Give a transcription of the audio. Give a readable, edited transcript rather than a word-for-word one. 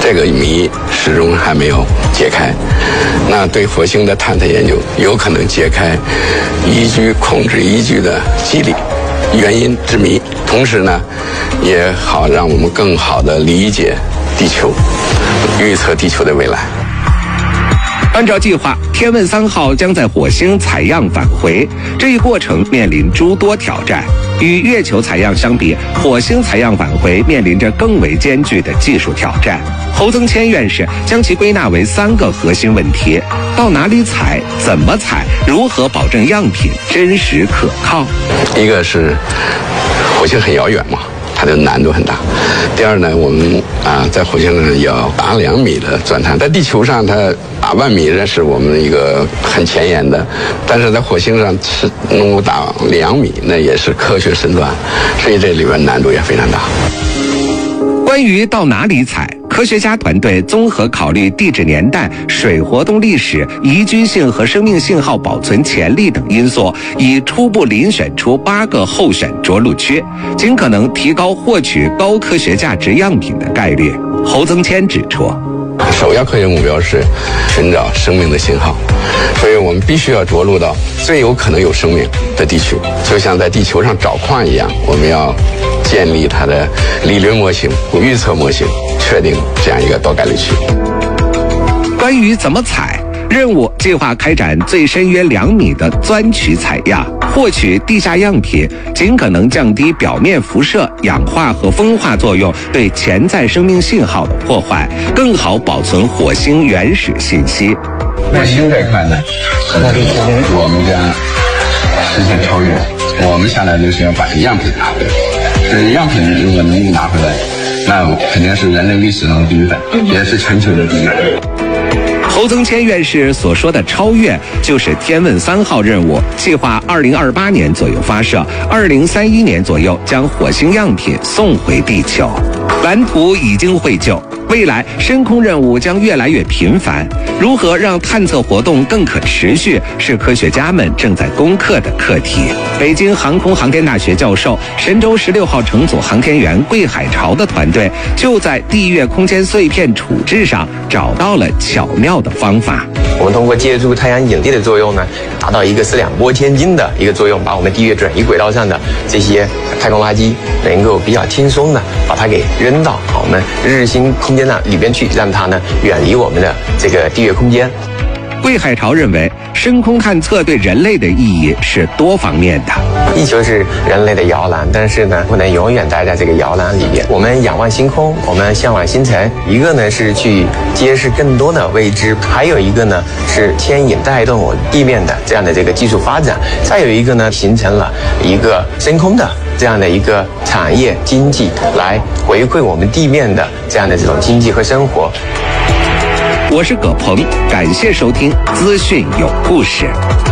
这个谜始终还没有解开。那对火星的探测研究有可能解开控制宜居的机理、原因之谜，同时呢，也好让我们更好地理解地球，预测地球的未来。 按照计划，天问3号将在火星采样返回，这一过程面临诸多挑战。与月球采样相比，火星采样返回面临着更为艰巨的技术挑战。侯增谦院士将其归纳为3个核心问题：到哪里采、怎么采、如何保证样品真实可靠。 一个是火星很遥远嘛，它的难度很大。第二呢，我们在火星上要打2米的钻探，在地球上它打1万米，这是我们一个很前沿的，但是在火星上能够打2米，那也是科学深钻，所以这里边难度也非常大。 关于到哪里采，科学家团队综合考虑地质年代、水活动历史、宜居性和生命信号保存潜力等因素，已初步遴选出8个候选着陆区，尽可能提高获取高科学价值样品的概率。侯增谦指出， 首要科学目标是寻找生命的信号，所以我们必须要着陆到最有可能有生命的地区，就像在地球上找矿一样，我们要建立它的理论模型、预测模型，确定这样一个高概率区。 关于怎么采，任务计划开展最深约2米的钻取采样，获取地下样品，尽可能降低表面辐射、氧化和风化作用对潜在生命信号的破坏，更好保存火星原始信息。 火星这块呢，我们将实现超越。我们下来就是要把这样品拿回来，这样品如果能够拿回来，那肯定是人类历史上的第一份，也是全球的第一份。 侯增谦院士所说的超越，就是天问3号任务计划2028年左右发射，2031年左右将火星样品送回地球。蓝图已经绘就，未来深空任务将越来越频繁，如何让探测活动更可持续，是科学家们正在攻克的课题。北京航空航天大学教授、神舟16号乘组航天员桂海潮的团队，就在地月空间碎片处置上找到了巧妙的方法。 我们通过借助太阳引力的作用呢，达到一个4两拨千斤的一个作用，把我们地月转移轨道上的这些太空垃圾能够比较轻松的把它给扔到我们日星空间里边去，让它呢远离我们的这个地月空间。 桂海潮认为，深空探测对人类的意义是多方面的。 地球是人类的摇篮，但是呢，不能永远待在这个摇篮里边。我们仰望星空，我们向往星辰。一个呢是去揭示更多的未知，还有一个呢是牵引带动我地面的这样的这个技术发展。再有一个呢，形成了一个深空的这样的一个产业经济，来回馈我们地面的这样的这种经济和生活。 我是葛鹏，感谢收听资讯有故事。